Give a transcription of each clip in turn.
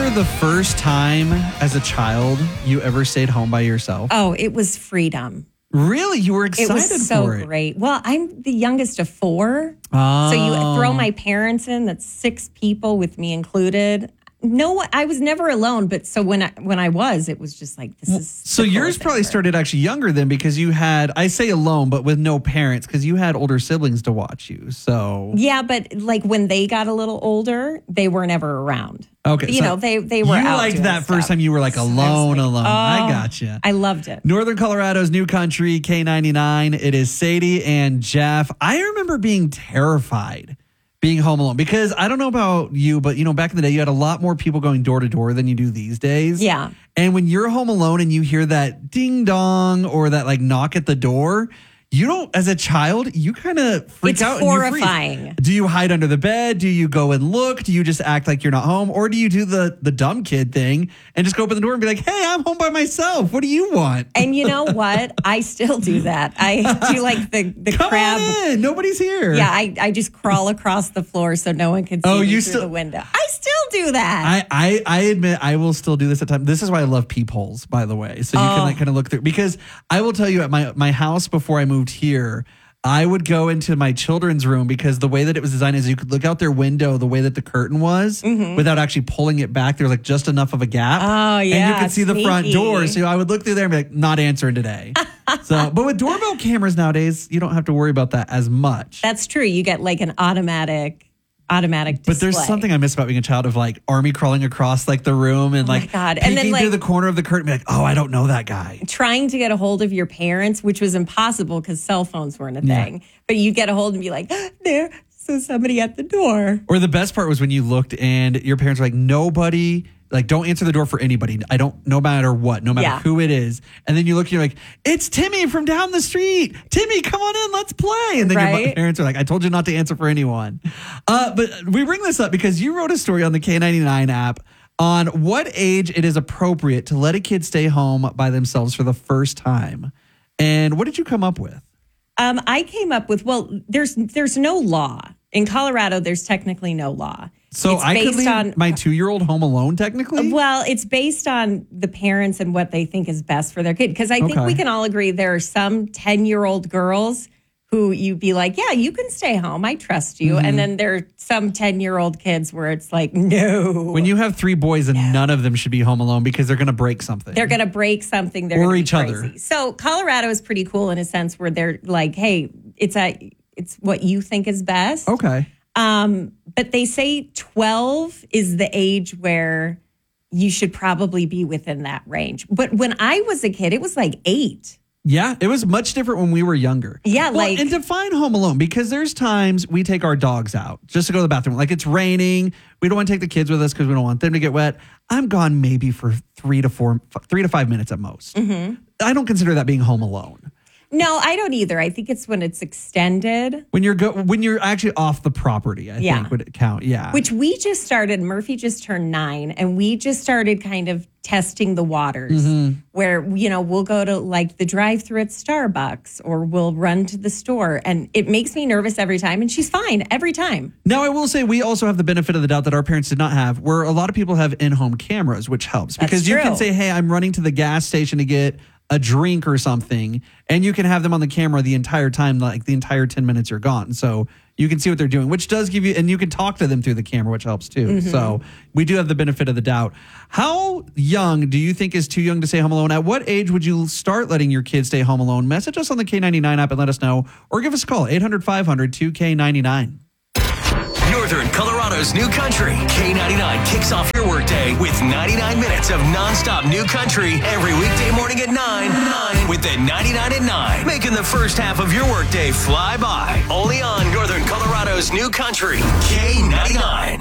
remember the first time as a child you ever stayed home by yourself? Oh, it was freedom. Really? You were excited for it? It was so great. Well, I'm the youngest of 4. Oh. So you throw my parents in, that's 6 people with me included. No, I was never alone, but so when I was, it was just like, this is... So yours probably started actually younger then because you had, I say alone, but with no parents because you had older siblings to watch you, so... Yeah, but like when they got a little older, they were never around. Okay. You know, they were out. You liked that stuff. first time you were like alone. I gotcha. I loved it. Northern Colorado's New Country, K99. It is Sadie and Jeff. I remember being terrified being home alone because I don't know about you, but back in the day, you had a lot more people going door to door than you do these days. Yeah. And when you're home alone and you hear that ding dong or that like knock at the door, you don't, as a child, you kind of freak out. It's horrifying. Do you hide under the bed? Do you go and look? Do you just act like you're not home? Or do you do the dumb kid thing and just go open the door and be like, hey, I'm home by myself. What do you want? And you know what? I still do that. I do like the Come crab. On in. Nobody's here. Yeah, I just crawl across the floor so no one can see me through the window. I still do that. I admit I will still do this at times. This is why I love peepholes, by the way. So you can like kind of look through. Because I will tell you at my house before I moved here, I would go into my children's room because the way that it was designed is you could look out their window the way that the curtain was without actually pulling it back. There was like just enough of a gap. Oh, yeah. And you could see the front door. So I would look through there and be like, not answering today. But with doorbell cameras nowadays, you don't have to worry about that as much. That's true. You get like an automatic display. But there's something I miss about being a child of like army crawling across like the room and like peeking through the corner of the curtain and be like, oh, I don't know that guy. Trying to get a hold of your parents, which was impossible because cell phones weren't a thing. But you get a hold and be like, so somebody at the door. Or the best part was when you looked and your parents were like, nobody, like don't answer the door for anybody. No matter what, no matter who it is. And then you look and you're like, it's Timmy from down the street. Timmy, come on in, let's play. And then your parents are like, I told you not to answer for anyone. But we bring this up because you wrote a story on the K99 app on what age it is appropriate to let a kid stay home by themselves for the first time. And what did you come up with? I came up with, there's no law. In Colorado, there's technically no law. So I could leave my 2-year-old home alone, technically? Well, it's based on the parents and what they think is best for their kid. Because I think we can all agree there are some 10-year-old girls who you'd be like, yeah, you can stay home. I trust you. And then there are some 10-year-old kids where it's like, no. When you have 3 boys and none of them should be home alone because they're going to break something. They're going to break something. Or each other. So Colorado is pretty cool in a sense where they're like, hey, it's what you think is best. Okay. But they say 12 is the age where you should probably be within that range. But when I was a kid, it was like 8. Yeah, it was much different when we were younger. Yeah, and define home alone because there's times we take our dogs out just to go to the bathroom. Like it's raining. We don't want to take the kids with us because we don't want them to get wet. I'm gone maybe for 3 to 5 minutes at most. I don't consider that being home alone. No, I don't either. I think it's when it's extended. When you're actually off the property, I think would count. Yeah. Which we just started. Murphy just turned 9, and we just started kind of testing the waters where, we'll go to like the drive-thru at Starbucks or we'll run to the store. And it makes me nervous every time. And she's fine every time. Now, I will say we also have the benefit of the doubt that our parents did not have, where a lot of people have in-home cameras, which helps. Because you can say, hey, I'm running to the gas station to get a drink or something, and you can have them on the camera the entire time, like the entire 10 minutes you're gone. So you can see what they're doing, which does give you, and you can talk to them through the camera, which helps too. So we do have the benefit of the doubt. How young do you think is too young to stay home alone? At what age would you start letting your kids stay home alone? Message us on the K99 app and let us know, or give us a call, 800-500-2K99. Northern Colorado's New Country. K99 kicks off your workday with 99 minutes of nonstop New Country every weekday morning at 9 with the 99 at 9. Making the first half of your workday fly by. Only on Northern Colorado's New Country. K99.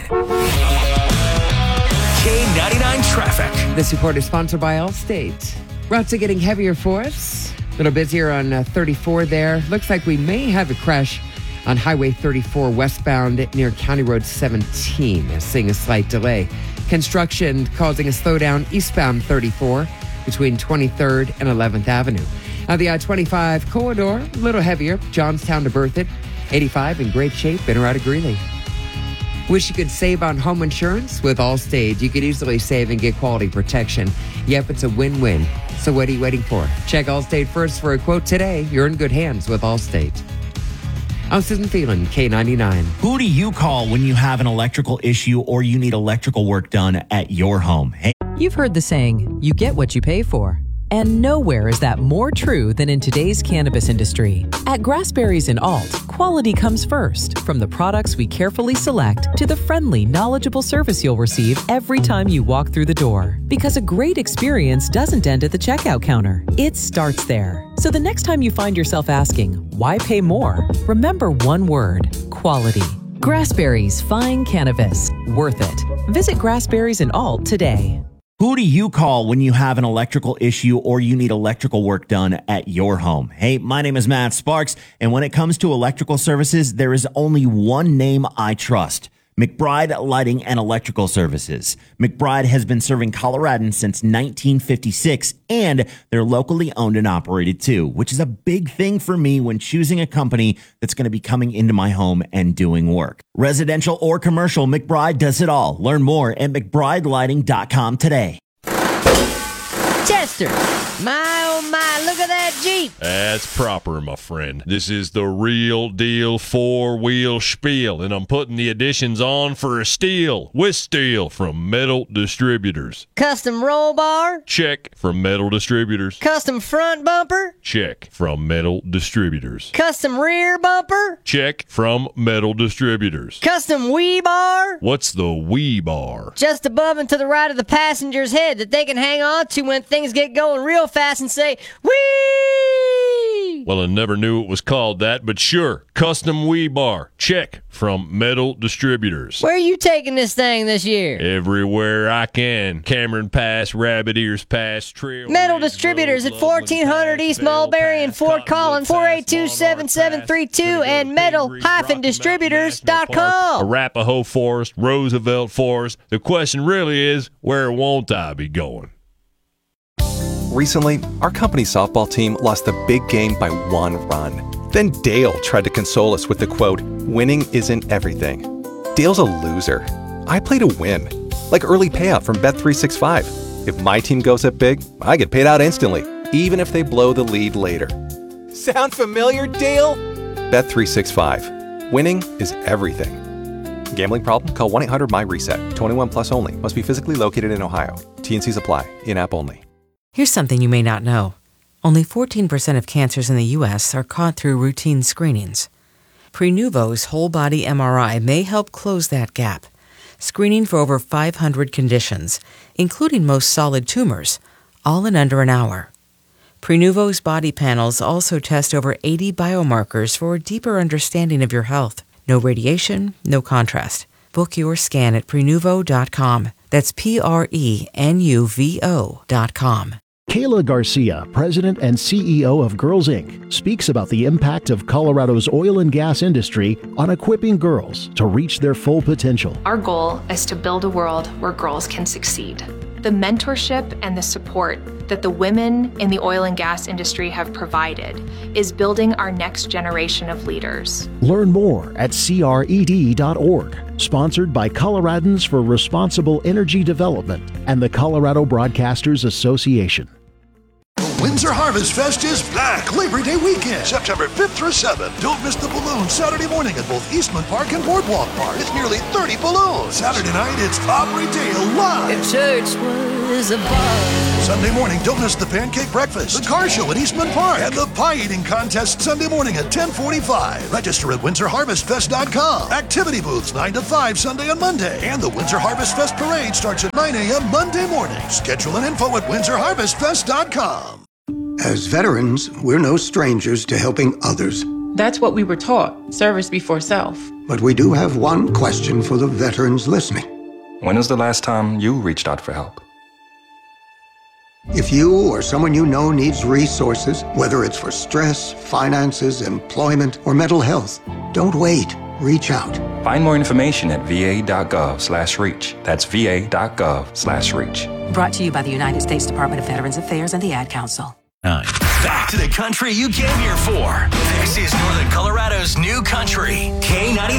K99 traffic. This report is sponsored by Allstate. Routes are getting heavier for us. A little busier on 34 there. Looks like we may have a crash on Highway 34 westbound near County Road 17, seeing a slight delay. Construction causing a slowdown eastbound 34 between 23rd and 11th Avenue. Now the I-25 corridor, a little heavier, Johnstown to Berthoud, 85 in great shape in or out of Greeley. Wish you could save on home insurance? With Allstate, you could easily save and get quality protection. Yep, it's a win-win. So what are you waiting for? Check Allstate first for a quote today. You're in good hands with Allstate. I'm Susan Phelan, K99. Who do you call when you have an electrical issue or you need electrical work done at your home? Hey. You've heard the saying, you get what you pay for. And nowhere is that more true than in today's cannabis industry. At Grassberries and Alt, quality comes first. From the products we carefully select to the friendly, knowledgeable service you'll receive every time you walk through the door. Because a great experience doesn't end at the checkout counter. It starts there. So the next time you find yourself asking, why pay more? Remember one word, quality. Grassberries Fine Cannabis. Worth it. Visit Grassberries and Alt today. Who do you call when you have an electrical issue or you need electrical work done at your home? Hey, my name is Matt Sparks, and when it comes to electrical services, there is only one name I trust. McBride Lighting and Electrical Services. McBride has been serving Coloradans since 1956, and they're locally owned and operated too, which is a big thing for me when choosing a company that's going to be coming into my home and doing work. Residential or commercial, McBride does it all. Learn more at McBrideLighting.com today. Chester, my oh my, look at that Jeep. That's proper, my friend. This is the real deal four-wheel spiel, and I'm putting the additions on for a steal with steel from Metal Distributors. Custom roll bar? Check, from Metal Distributors. Custom front bumper? Check, from Metal Distributors. Custom rear bumper? Check, from Metal Distributors. Custom wheel bar? What's the wheel bar? Just above and to the right of the passenger's head that they can hang on to when things get going real fast and say, whee! Well, I never knew it was called that, but sure, custom wheel bar. Check, from Metal Distributors. Where are you taking this thing this year? Everywhere I can. Cameron Pass, Rabbit Ears Pass, Trail. Metal Distributors at 1400 East Mulberry in Fort Collins, 482-7732 and metal-distributors.com. Arapahoe Forest, Roosevelt Forest. The question really is, where won't I be going? Recently, our company's softball team lost the big game by 1 run. Then Dale tried to console us with the quote, "Winning isn't everything." Dale's a loser. I play to win. Like early payout from Bet365. If my team goes up big, I get paid out instantly, even if they blow the lead later. Sound familiar, Dale? Bet365. Winning is everything. Gambling problem? Call 1-800-MY-RESET. 21 plus only. Must be physically located in Ohio. T&Cs apply. In-app only. Here's something you may not know. Only 14% of cancers in the U.S. are caught through routine screenings. Prenuvo's whole-body MRI may help close that gap, screening for over 500 conditions, including most solid tumors, all in under an hour. Prenuvo's body panels also test over 80 biomarkers for a deeper understanding of your health. No radiation, no contrast. Book your scan at Prenuvo.com. That's Prenuvo.com. Kayla Garcia, President and CEO of Girls Inc., speaks about the impact of Colorado's oil and gas industry on equipping girls to reach their full potential. Our goal is to build a world where girls can succeed. The mentorship and the support that the women in the oil and gas industry have provided is building our next generation of leaders. Learn more at CRED.org. Sponsored by Coloradans for Responsible Energy Development and the Colorado Broadcasters Association. Windsor Harvest Fest is back Labor Day weekend, September 5th through 7th. Don't miss the balloons Saturday morning at both Eastman Park and Boardwalk Park with nearly 30 balloons. Saturday night, it's Aubrey Dale live. If church was a bar. Sunday morning, don't miss the pancake breakfast, the car show at Eastman Park, and the pie eating contest Sunday morning at 10:45. Register at WindsorHarvestFest.com. Activity booths 9 to 5 Sunday and Monday. And the Windsor Harvest Fest parade starts at 9 a.m. Monday morning. Schedule and info at WindsorHarvestFest.com. As veterans, we're no strangers to helping others. That's what we were taught, service before self. But we do have one question for the veterans listening. When was the last time you reached out for help? If you or someone you know needs resources, whether it's for stress, finances, employment, or mental health, don't wait. Reach out. Find more information at va.gov/reach. That's va.gov/reach. Brought to you by the United States Department of Veterans Affairs and the Ad Council. Back to the country you came here for. This is Northern Colorado's new country, K99.